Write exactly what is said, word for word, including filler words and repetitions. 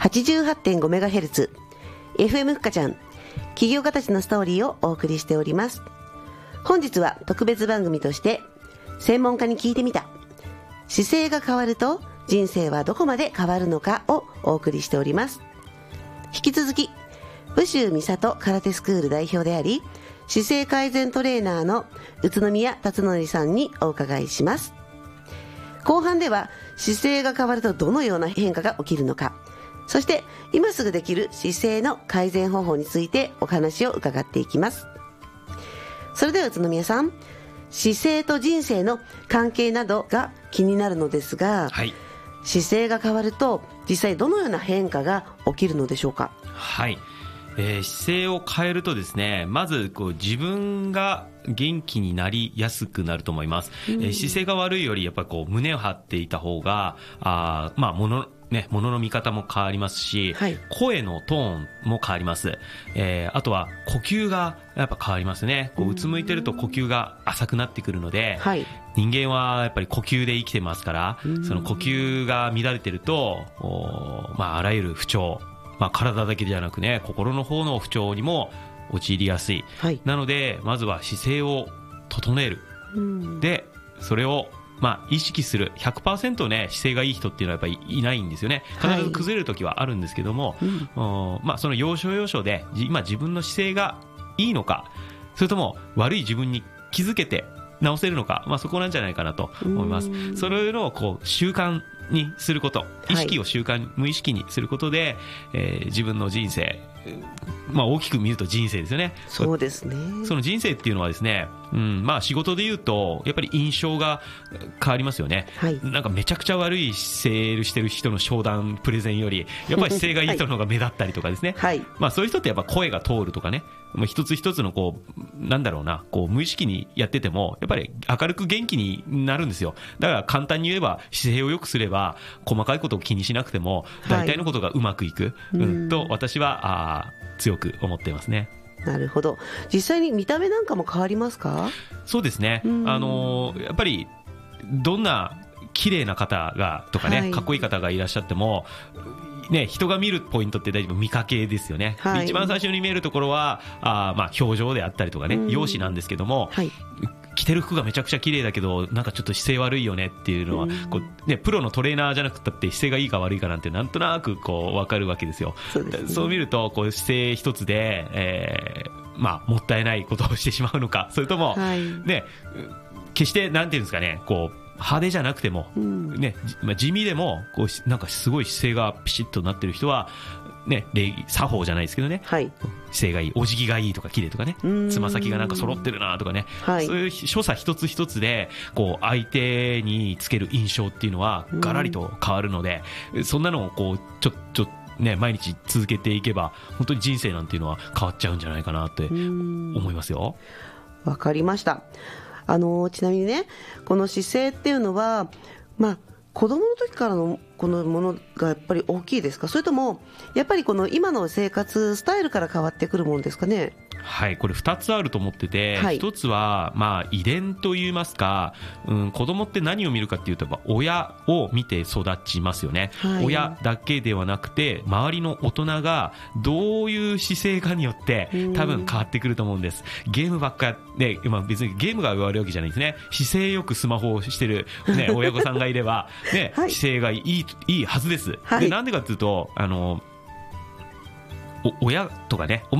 はちじゅうはちてんごメガヘルツ エフエム ふかちゃん、起業家たちのストーリーをお送りしております。本日は特別番組として専門家に聞いてみた、姿勢が変わると人生はどこまで変わるのかをお送りしております。引き続き武州美里空手スクール代表であり、姿勢改善トレーナーの宇都宮達則さんにお伺いします。後半では姿勢が変わるとどのような変化が起きるのか、そして今すぐできる姿勢の改善方法についてお話を伺っていきます。それでは宇都宮さん、姿勢と人生の関係などが気になるのですが、はい、姿勢が変わると実際どのような変化が起きるのでしょうか。 はい、えー、姿勢を変えるとですね、まずこう自分が元気になりやすくなると思います。うん、えー、姿勢が悪いよりやっぱりこう胸を張っていた方が、あまあものね、物の見方も変わりますし、はい、声のトーンも変わります。えー、あとは呼吸がやっぱ変わりますね。こううつむいてると呼吸が浅くなってくるので、はい、人間はやっぱり呼吸で生きてますから、その呼吸が乱れてると、まあ、あらゆる不調、まあ、体だけじゃなくね、心の方の不調にも陥りやすい。はい、なのでまずは姿勢を整える。で、それをまあ、意識する ひゃくパーセント ね、姿勢がいい人っていうのはやっぱりいないんですよね。必ず崩れる時はあるんですけども、はい、うんまあ、その要所要所で今自分の姿勢がいいのか、それとも悪い自分に気づけて直せるのか、まあ、そこなんじゃないかなと思います。それをこう習慣にすること、意識を習慣、はい、無意識にすることで、えー、自分の人生、まあ、大きく見ると人生ですよね。 そうですね。 その人生っていうのはですね、うんまあ、仕事で言うとやっぱり印象が変わりますよね。はい、なんかめちゃくちゃ悪い姿勢してる人の商談プレゼンよりやっぱり姿勢がいい人の方が目立ったりとかですね、はいまあ、そういう人ってやっぱ声が通るとかね、もう一つ一つのこうなんだろうな、こう無意識にやっててもやっぱり明るく元気になるんですよ。だから簡単に言えば姿勢を良くすれば細かいことを気にしなくても大体のことがうまくいく、はいうん、と私はあ強く思っていますね。 なるほど。実際に見た目なんかも変わりますか？ そうですね、あのやっぱりどんな綺麗な方がとかね、はい、かっこいい方がいらっしゃってもね、人が見るポイントって大体見かけですよね。はい、一番最初に見えるところはあ、まあ、表情であったりとかね、容姿なんですけども、はい、着てる服がめちゃくちゃ綺麗だけどなんかちょっと姿勢悪いよねっていうのは、こうね、プロのトレーナーじゃなくたって姿勢がいいか悪いかなんてなんとなくこう分かるわけですよ。そうですね。そう見るとこう姿勢一つで、えーまあ、もったいないことをしてしまうのか、それとも、はいね、決してなんていうんですかね、こう派手じゃなくても、うんねまあ、地味でもこうなんかすごい姿勢がピシッとなってる人は、ね、礼儀作法じゃないですけどね、はい、姿勢がいい、お辞儀がいいとか綺麗とかね、つま先がなんか揃ってるなとかね、はい、そういう所作一つ一つでこう相手につける印象っていうのはガラリと変わるので、そんなのをこうちょちょね、毎日続けていけば本当に人生なんていうのは変わっちゃうんじゃないかなって思いますよ。 わかりました。あのちなみにね、この姿勢っていうのは、まあ、子供の時からのこのものがやっぱり大きいですか、それともやっぱりこの今の生活スタイルから変わってくるものですかね。 はい、これふたつあると思ってて、はい、ひとつはまあ遺伝といいますか、うん、子供って何を見るかっていうとやっぱ親を見て育ちますよね。はい、親だけではなくて周りの大人がどういう姿勢かによって多分変わってくると思うんです。ゲームばっかで、まあ、別にゲームが悪いわけじゃないですね。姿勢よくスマホをしてる、ね、親御さんがいれば、ねはい、姿勢がいい、いいはずです。はい、でなんでかっていうとあのお親とかね、